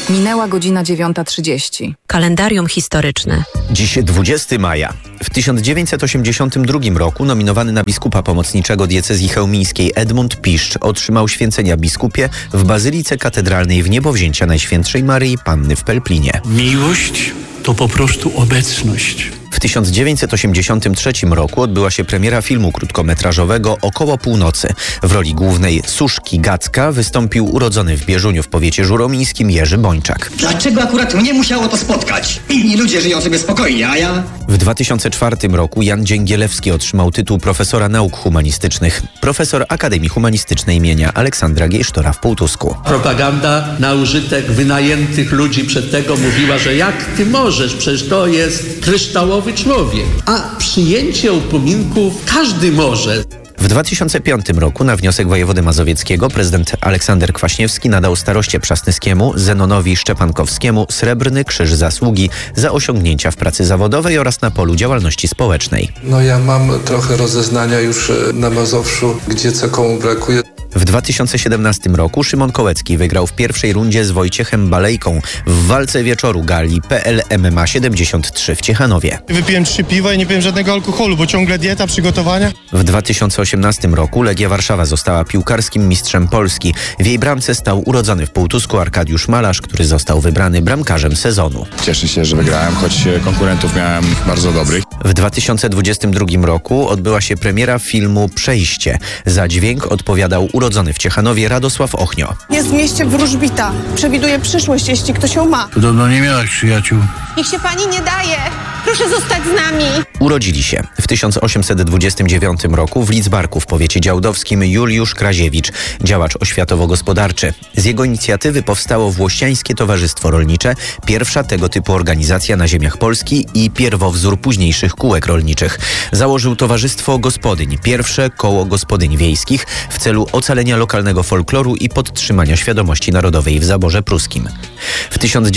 Minęła godzina 9:30. Kalendarium historyczne. Dziś 20 maja. W 1982 roku nominowany na biskupa pomocniczego diecezji chełmińskiej Edmund Piszcz otrzymał święcenia biskupie w Bazylice Katedralnej w Niebowzięcia Najświętszej Maryi Panny w Pelplinie. Miłość to po prostu obecność. W 1983 roku odbyła się premiera filmu krótkometrażowego Około północy. W roli głównej Suszki Gacka wystąpił urodzony w Bieżuniu w powiecie żuromińskim Jerzy Bończak. Dlaczego akurat mnie musiało to spotkać? Inni ludzie żyją sobie spokojnie, a ja... W 2004 roku Jan Dzięgielewski otrzymał tytuł profesora nauk humanistycznych. Profesor Akademii Humanistycznej imienia Aleksandra Giejsztora w Półtusku. Propaganda na użytek wynajętych ludzi przed tego mówiła, że jak ty możesz, przecież to jest kryształowy człowiek. A przyjęcie upominków każdy może. W 2005 roku na wniosek wojewody mazowieckiego prezydent Aleksander Kwaśniewski nadał staroście przasnyskiemu Zenonowi Szczepankowskiemu Srebrny Krzyż Zasługi za osiągnięcia w pracy zawodowej oraz na polu działalności społecznej. Ja mam trochę rozeznania już na Mazowszu, gdzie co komu brakuje. W 2017 roku Szymon Kołecki wygrał w pierwszej rundzie z Wojciechem Balejką w walce wieczoru gali PL MMA 73 w Ciechanowie. Wypiłem 3 piwa i nie piłem żadnego alkoholu, bo ciągle dieta, przygotowania. W 2018 roku Legia Warszawa została piłkarskim mistrzem Polski. W jej bramce stał urodzony w Półtusku Arkadiusz Malarz, który został wybrany bramkarzem sezonu. Cieszę się, że wygrałem, choć konkurentów miałem bardzo dobrych. W 2022 roku odbyła się premiera filmu Przejście. Za dźwięk odpowiadał urodzony w Ciechanowie Radosław Ochnio. Jest w mieście wróżbita. Przewiduje przyszłość, jeśli ktoś ją ma. Podobno nie miałaś przyjaciół. Niech się pani nie daje. Proszę zostać z nami. Urodzili się w 1829 roku w Lidzbarku w powiecie działdowskim Juliusz Kraziewicz, działacz oświatowo-gospodarczy. Z jego inicjatywy powstało Włościańskie Towarzystwo Rolnicze, pierwsza tego typu organizacja na ziemiach Polski i pierwowzór późniejszych kółek rolniczych. Założył Towarzystwo Gospodyń, pierwsze koło gospodyń wiejskich w celu ocalenia lokalnego folkloru i podtrzymania świadomości narodowej w zaborze pruskim. W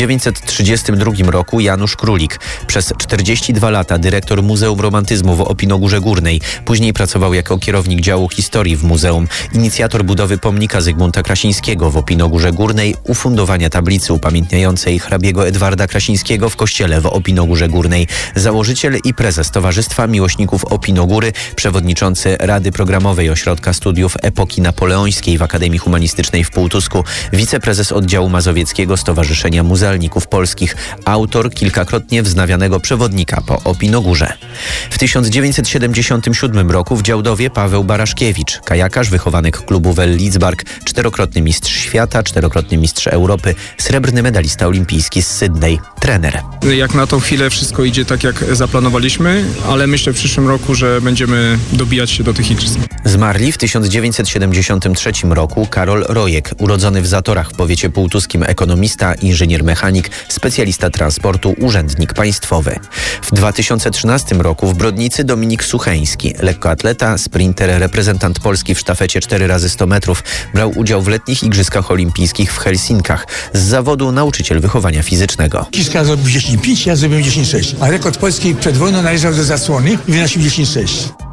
1932 roku Janusz Królik, przez 42 lata dyrektor Muzeum Romantyzmu w Opinogórze Górnej. Później pracował jako kierownik działu historii w muzeum, inicjator budowy pomnika Zygmunta Krasińskiego w Opinogórze Górnej, ufundowania tablicy upamiętniającej hrabiego Edwarda Krasińskiego w kościele w Opinogórze Górnej, założyciel i prezes Towarzystwa Miłośników Opinogóry, przewodniczący Rady Programowej Ośrodka Studiów Epoki Napoleońskiej w Akademii Humanistycznej w Półtusku, wiceprezes oddziału mazowieckiego Stowarzyszenia Muzealników Polskich, autor kilkakrotnie wznawianego przewodnika po Opinogórze. W 1977 roku w Działdowie Paweł Baraszkiewicz, kajakarz, wychowanek klubu Well Lidzbark, czterokrotny mistrz świata, czterokrotny mistrz Europy, srebrny medalista olimpijski z Sydney, trener. Jak na tą chwilę wszystko idzie tak, jak zaplanowaliśmy, ale myślę w przyszłym roku, że będziemy dobijać się do tych igrzysk. Zmarli w 1973 roku Karol Rojek, urodzony w Zatorach w powiecie półtuskim, ekonomista, inżynier mechanik, specjalista transportu, urzędnik państwowy. W 2013 roku w Brodnicy Dominik Sucheński, lekkoatleta, sprinter, reprezentant Polski w sztafecie 4x100 metrów, brał udział w letnich Igrzyskach Olimpijskich w Helsinkach. Z zawodu nauczyciel wychowania fizycznego. Kiszka zrobił 10,5, ja zrobiłem 10,6, a rekord Polski przed wojną należał do zasłony i wynosił 10,6.